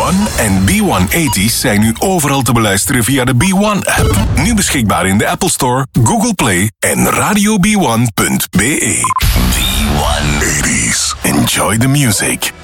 B1 en B180's zijn nu overal te beluisteren via de B1-app. Nu beschikbaar in de Apple Store, Google Play en radiob1.be. B180's. Enjoy the music.